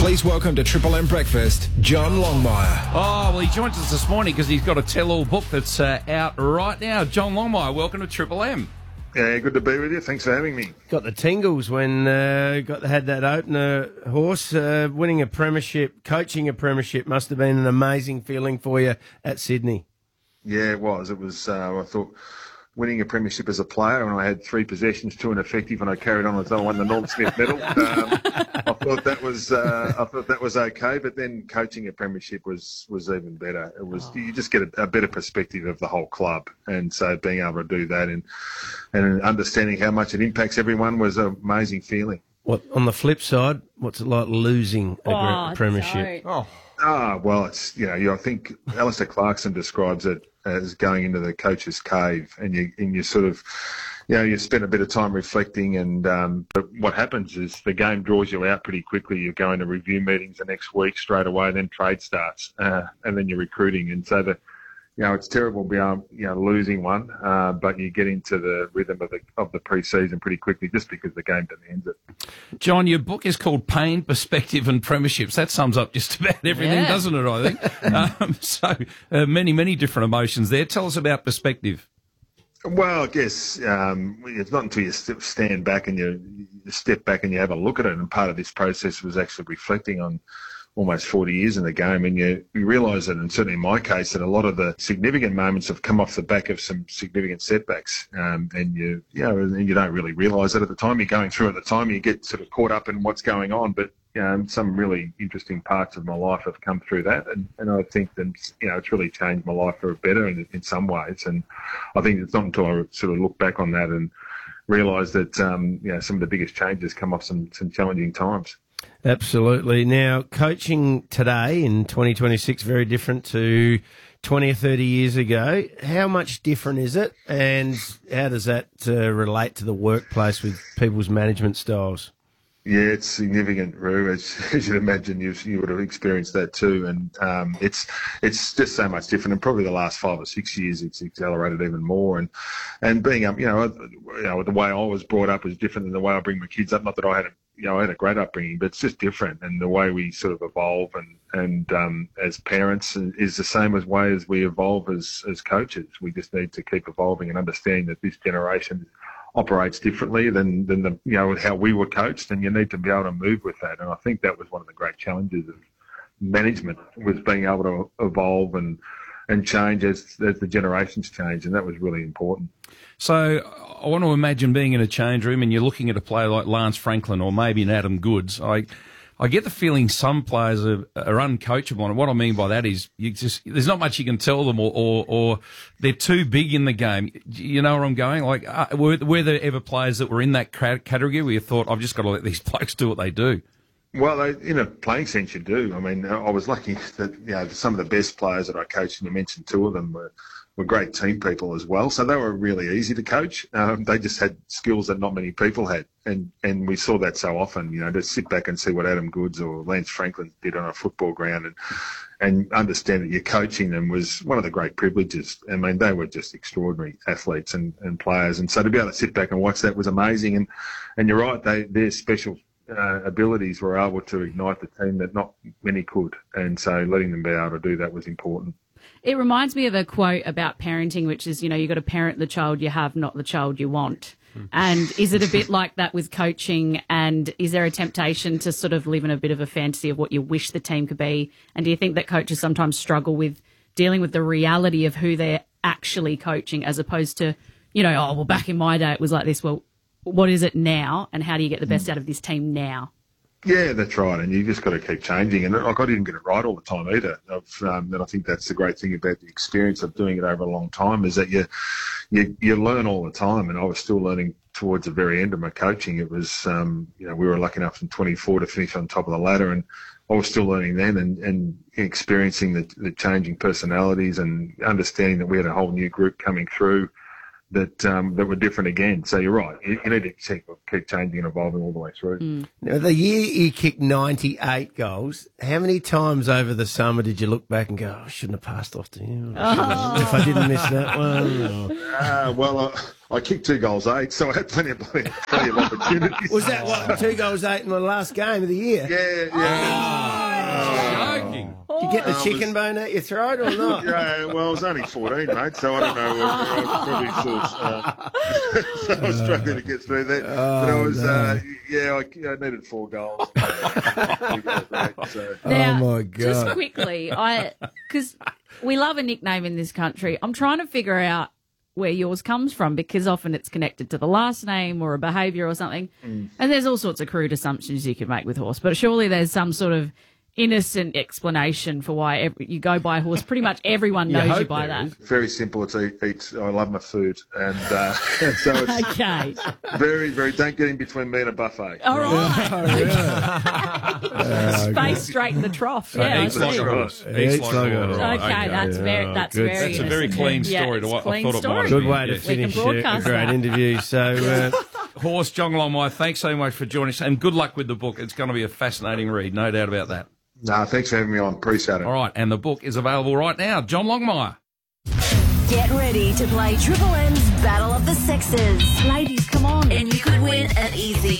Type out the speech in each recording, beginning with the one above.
Please welcome to Triple M Breakfast, John Longmire. Oh, well, he joins us this morning because he's got a tell-all book that's out right now. John Longmire, welcome to Triple M. Yeah, good to be with you. Thanks for having me. Got the tingles when had that opener horse. Winning a premiership, coaching a premiership must have been an amazing feeling for you at Sydney. Yeah, it was. It was, I thought, winning a premiership as a player, and I had 3 possessions, 2 ineffective, and I carried on as though I won the Norm Smith medal. I thought that was okay, but then coaching a premiership was even better. It was you just get a better perspective of the whole club, and so being able to do that and understanding how much it impacts everyone was an amazing feeling. What on the flip side? What's it like losing a premiership? Well, it's I think Alistair Clarkson describes it as going into the coach's cave, and you sort of, you spend a bit of time reflecting, and but what happens is the game draws you out pretty quickly. You're going to review meetings the next week straight away, then trade starts, and then you're recruiting, and so it's terrible being losing one, but you get into the rhythm of the pre-season pretty quickly just because the game demands it. John, your book is called Pain, Perspective and Premierships. That sums up just about everything, doesn't it, I think? Many different emotions there. Tell us about perspective. Well, I guess it's not until you stand back and you step back and you have a look at it, and part of this process was actually reflecting on almost 40 years in the game, and you realise that, and certainly in my case, that a lot of the significant moments have come off the back of some significant setbacks, and you don't really realise it at the time. You're going through it at the time, you get sort of caught up in what's going on, but some really interesting parts of my life have come through that, and I think that it's really changed my life for the better in some ways, and I think it's not until I sort of look back on that and realise that some of the biggest changes come off some challenging times. Absolutely. Now, coaching today in 2026, very different to 20 or 30 years ago. How much different is it, and how does that relate to the workplace with people's management styles? Yeah, it's significant, Roo. As you'd imagine, you would have experienced that too. And it's just so much different. And probably the last 5 or 6 years, it's accelerated even more. And being up, the way I was brought up is different than the way I bring my kids up. Not that I had a great upbringing, but it's just different. And the way we sort of evolve and as parents is the same way as we evolve as coaches. We just need to keep evolving and understanding that this generation operates differently than how we were coached, and you need to be able to move with that. And I think that was one of the great challenges of management, was being able to evolve and change as the generations change, and that was really important. So I want to imagine being in a change room and you're looking at a player like Lance Franklin or maybe an Adam Goodes. I get the feeling some players are uncoachable, and what I mean by that is there's not much you can tell them, or they're too big in the game. You know where I'm going? Like, were there ever players that were in that category where you thought, I've just got to let these blokes do what they do? Well, in a playing sense, you do. I mean, I was lucky that some of the best players that I coached, and you mentioned 2 of them, were great team people as well. So they were really easy to coach. They just had skills that not many people had. And we saw that so often, to sit back and see what Adam Goodes or Lance Franklin did on a football ground and understand that you're coaching them was one of the great privileges. I mean, they were just extraordinary athletes and players. And so to be able to sit back and watch that was amazing. And you're right, their special abilities were able to ignite the team that not many could. And so letting them be able to do that was important. It reminds me of a quote about parenting, which is, you've got to parent the child you have, not the child you want. And is it a bit like that with coaching? And is there a temptation to sort of live in a bit of a fantasy of what you wish the team could be? And do you think that coaches sometimes struggle with dealing with the reality of who they're actually coaching, as opposed to, back in my day it was like this. Well, what is it now, and how do you get the best out of this team now? Yeah, that's right, and you just got to keep changing. And I didn't get it right all the time either. And I think that's the great thing about the experience of doing it over a long time, is that you learn all the time. And I was still learning towards the very end of my coaching. It was, we were lucky enough in 24 to finish on top of the ladder, and I was still learning then and experiencing the changing personalities and understanding that we had a whole new group coming through that were different again. So you're right. You need to keep changing and evolving all the way through. Now, the year you kicked 98 goals, how many times over the summer did you look back and go, I shouldn't have passed off to him if I didn't miss that one? Well, I kicked 2 goals 8, so I had plenty of opportunities. Was that what 2 goals 8 in the last game of the year? Yeah. Joking. Did you get the chicken bone at your throat or not? Yeah, well, I was only 14, mate, so I don't know. I was struggling to get through that. But I was, I needed 4 goals. Now, my just God. quickly, because we love a nickname in this country. I'm trying to figure out where yours comes from, because often it's connected to the last name or a behaviour or something. And there's all sorts of crude assumptions you can make with horse, but surely there's some sort of innocent explanation for why you go by horse. Pretty much everyone knows you by that. Very simple. It's eat. I love my food, and so it's Okay. very, very. Don't get in between me and a buffet. All right. Space straight in the trough. Yeah, I Eats like see. a horse. Eats Eats like like a a horse. horse. Okay, that's very Good. very That's a very innocent. clean Yeah, story to it's what clean I thought it story. might have Good been. way to Yes. finish a broadcast great that. interview. So, Horse, John Longmire, thanks so much for joining us, and good luck with the book. It's going to be a fascinating read, no doubt about that. No, thanks for having me on. Appreciate it. All right, and the book is available right now. John Longmire. Get ready to play Triple M's Battle of the Sexes. Ladies, come on. And you could win an easy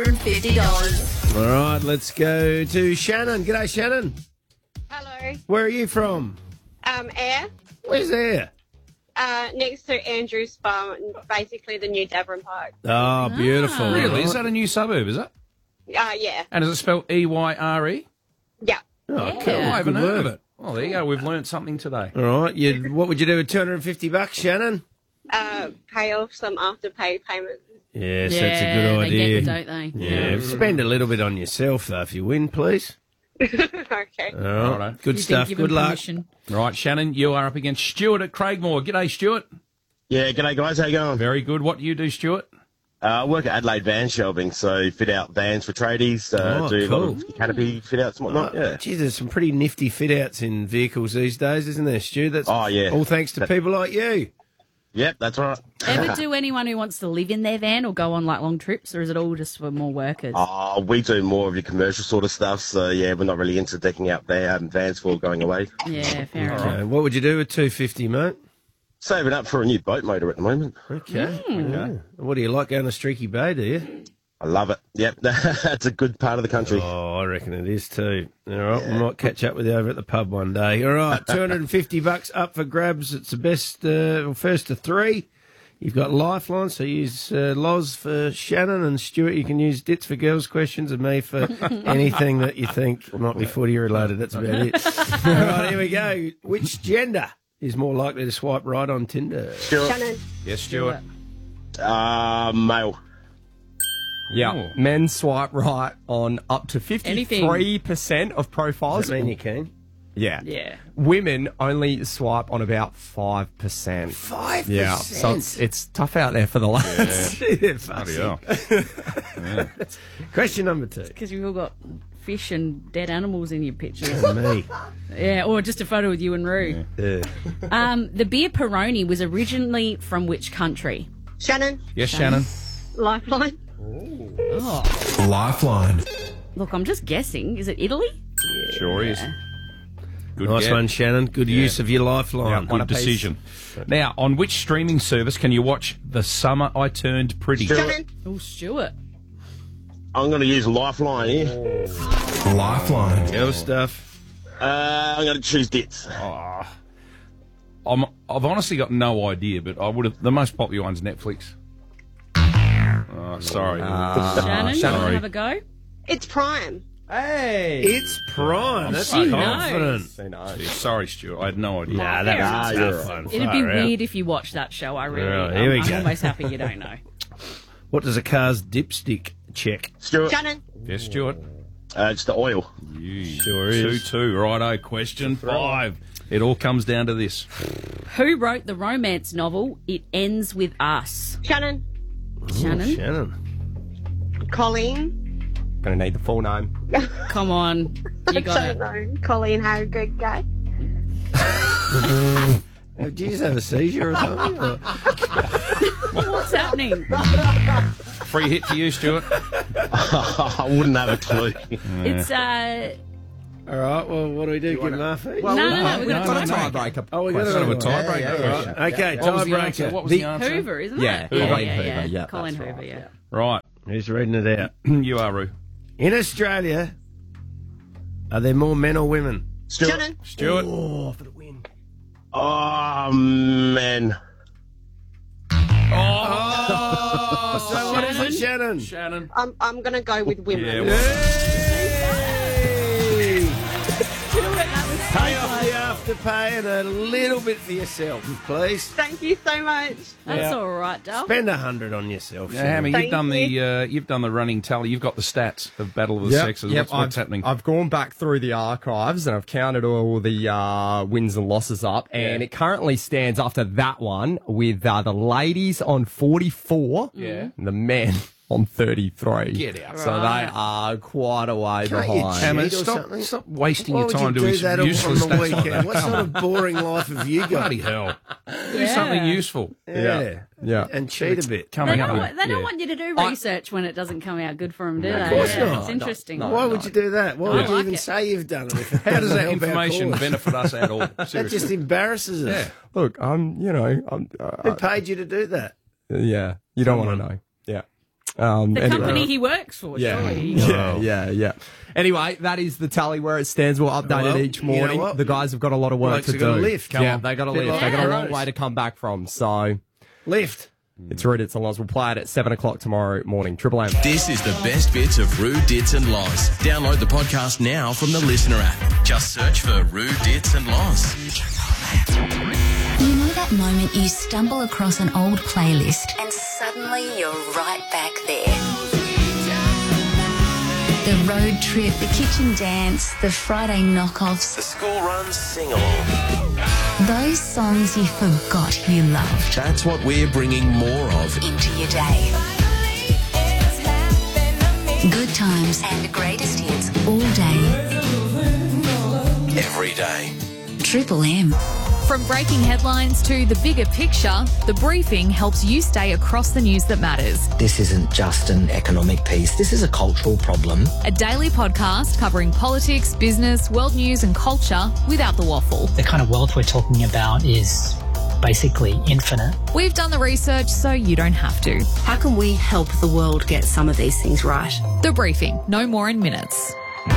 $250. all right, let's go to Shannon. G'day, Shannon. Hello. Where are you from? Air, Where's there? next to Andrew's Farm, basically the new Davern Park. Oh, beautiful. Really? Is that a new suburb, is it? Yeah. And is it spelled E-Y-R-E? Yeah. Oh, cool. I haven't Good heard of work. it. Well, there you go. We've learnt something today. All right. What would you do with $250, Shannon? Pay off some afterpay payments. Yes, Yeah, that's a good they idea. get you, don't they? Yeah, spend a little bit on yourself, though, if you win, please. Okay. All right. Righto. Good You stuff. didn't give Good them luck. permission. Right, Shannon, you are up against Stuart at Craigmore. G'day, Stuart. Yeah, g'day guys, how you going? Very good. What do you do, Stuart? I work at Adelaide Van Shelving, so fit out vans for tradies, do a lot cool. of canopy fit outs and whatnot, yeah. Geez, there's some pretty nifty fit-outs in vehicles these days, isn't there, Stu? That's Oh, yeah. all thanks to people like you. Yep, that's right. Ever do anyone who wants to live in their van or go on like long trips, or is it all just for more workers? We do more of your commercial sort of stuff, so yeah, we're not really into decking out vans for going away. Yeah, fair enough. What would you do with $250, mate? Saving up for a new boat motor at the moment. Okay. What do you like going to Streaky Bay, do you? I love it. Yep, that's a good part of the country. Oh, I reckon it is too. All right, we might catch up with you over at the pub one day. All right, $250 up for grabs. It's the best, first to 3. You've got Lifeline, so use Loz for Shannon, and Stuart, you can use Dits for girls' questions, and me for anything that you think might be footy related. That's about it. All right, here we go. Which gender is more likely to swipe right on Tinder? Shannon. Yes, Stuart. Male. Yeah, Oh. men swipe right on up to 53% of profiles. Does that mean you can? Yeah. Yeah. Women only swipe on about 5%. 5%? Yeah, so it's tough out there for the lads. Yeah, fussy. Bloody hell. Question number 2. Because you've all got fish and dead animals in your pictures. Me. Yeah, or just a photo with you and Roo. The beer Peroni was originally from which country? Shannon. Yes, Shannon. Lifeline. Lifeline. Look, I'm just guessing. Is it Italy? Sure is. Good Nice get. one, Shannon. Good use of your lifeline. Good decision. Now, on which streaming service can you watch The Summer I Turned Pretty? Shannon. Oh, Stuart. I'm going to use Lifeline here. Lifeline. Girl stuff. I'm going to choose Dits. I've honestly got no idea, but I would have. The most popular one's Netflix. Oh, sorry. Shannon, you want sorry. to have a go? It's Prime. Hey! It's Prime. That's She confident. Who knows? Sorry, Stuart. I had no idea. Nah, Fair that enough. was you're tough right. one. It'd be Far out. weird if you watched that show. I really. Right, here we I'm go. almost happy you don't know. What does a car's dipstick check? Stuart, Shannon. Yes, Stuart. it's the oil. Sure is. 2-2. Righto. Question 5. It all comes down to this. Who wrote the romance novel It Ends With Us? Shannon. Shannon? Shannon. Colleen. Gonna need the full name. Come on. You got I it. don't know. Colleen Harrogate Gay. Did you just have a seizure or something? Or- What's happening? Free hit for you, Stuart. I wouldn't have a clue. It's All right, well, what do we do? Give Murphy? Well, No, we've got a tiebreaker. Oh, we got Sort of a a tiebreaker. Yeah. Okay, What was the answer? tiebreaker. What was the answer? Hoover, isn't Yeah, it? Colin Hoover, yeah, Colin that's Hoover, right, yeah. Right. Who's reading it out? You are, Roo. In Australia, are there more men or women? Shannon. Stuart. Oh, for the win. Oh, man. Oh, so what is it, Shannon? Shannon. I'm going to go with women. Yeah, well, Pay off the afterpay and a little bit for yourself, please. Thank you so much. That's all right, Dal. Spend 100 on yourself. yeah, Hammy, Thank you've done the running tally. You've got the stats of Battle of the Sexes. What's happening? I've gone back through the archives and I've counted all the wins and losses up, and it currently stands after that one with the ladies on 44, and the men on 33. Get out. So they are quite a way behind. Hammer, cheat or something? stop wasting Why your would time you doing do that some useless on the stats like weekend? that. What sort of boring life have you got? Bloody hell. Do something useful. Yeah. And cheat a bit. They Coming don't, up. they don't want you to do research when it doesn't come out good for them, do they? Of course Yeah, not. It's interesting. Why would you do that? Why would you like even it. say you've done it? How does that information benefit? benefit us at all? That Seriously. just embarrasses us. Yeah. Look, Who paid you to do that? yeah, you don't want to know. Yeah. The company he works for, surely. Yeah. Anyway, that is the tally where it stands. We'll update Well, it each you know morning. what? The guys have got a lot of work Blokes to have do. got a lift. Come Yeah, on. they got a Bit lift. like They got a long Rose. way to come back from. So Lift. it's Rude Dits and Loz. We'll play it at 7 o'clock tomorrow morning. Triple M. This is the best bits of Rude Dits and Loz. Download the podcast now from the Listener app. Just search for Rude Dits and Loz. You know that moment you stumble across an old playlist and suddenly you're right back there. The road trip, the kitchen dance, the Friday knockoffs, The school runs sing-along. those songs you forgot you loved That's what we're bringing more of. into your day. Good times and the greatest hits all day. Every day. Triple M. From breaking headlines to the bigger picture, The Briefing helps you stay across the news that matters. This isn't just an economic piece. This is a cultural problem. A daily podcast covering politics, business, world news and culture without the waffle. The kind of wealth we're talking about is basically infinite. We've done the research so you don't have to. How can we help the world get some of these things right? The Briefing, no more in minutes.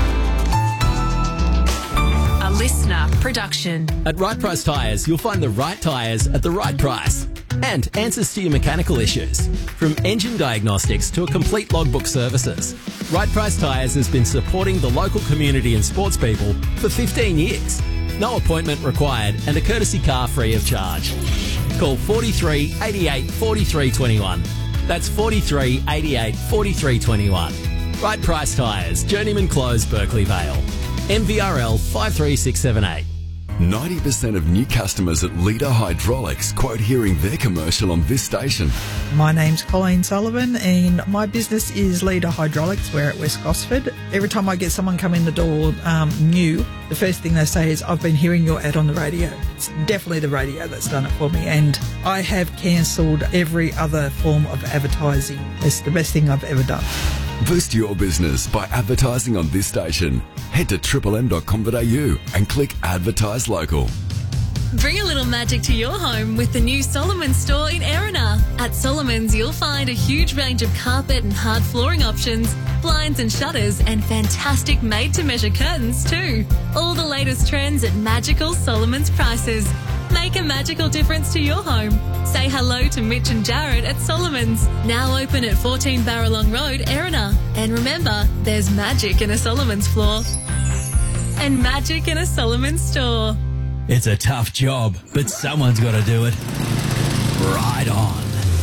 A listener production. At Right Price Tyres, you'll find the right tyres at the right price. And answers to your mechanical issues. From engine diagnostics to a complete logbook services. Right Price Tyres has been supporting the local community and sports people for 15 years. No appointment required and a courtesy car free of charge. Call 43 88 43 21. That's 43 88 43 21. Right Price Tyres, Journeyman Close, Berkeley Vale. MVRL 53678. 90% of new customers at Leader Hydraulics quote hearing their commercial on this station. My name's Colleen Sullivan and my business is Leader Hydraulics. We're at West Gosford. Every time I get someone come in the door new, the first thing they say is, I've been hearing your ad on the radio. It's definitely the radio that's done it for me, and I have cancelled every other form of advertising. It's the best thing I've ever done. Boost your business by advertising on this station. Head to triplem.com.au and click Advertise Local. Bring a little magic to your home with the new Solomons store in Erina. At Solomons, you'll find a huge range of carpet and hard flooring options, blinds and shutters, and fantastic made-to-measure curtains too. All the latest trends at magical Solomons prices. Make a magical difference to your home. Say hello to Mitch and Jared at Solomons. Now open at 14 Barralong Road, Erina. And remember, there's magic in a Solomons floor. And magic in a Solomons store. It's a tough job, but someone's got to do it. Right on.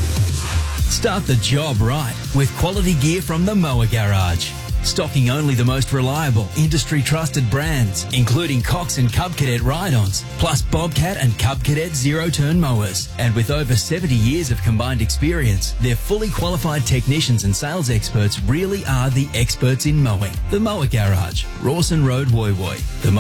Start the job right with quality gear from the Mower Garage. Stocking only the most reliable, industry-trusted brands, including Cox and Cub Cadet ride-ons, plus Bobcat and Cub Cadet zero-turn mowers. And with over 70 years of combined experience, their fully qualified technicians and sales experts really are the experts in mowing. The Mower Garage, Rawson Road, Woy Woy.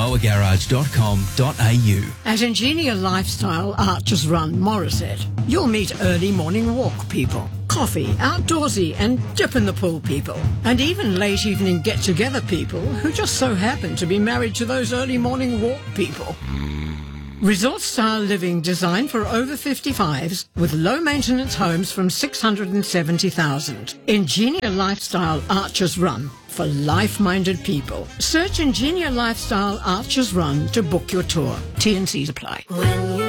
themowergarage.com.au. At Ingenia Lifestyle Archers Run Morisset, you'll meet early morning walk people, coffee, outdoorsy and dip in the pool people. And even late evening get-together people who just so happen to be married to those early morning walk people. Resort-style living designed for over 55s with low-maintenance homes from $670,000. Ingenia Lifestyle Archers Run for life-minded people. Search Ingenia Lifestyle Archers Run to book your tour. T&Cs apply. When you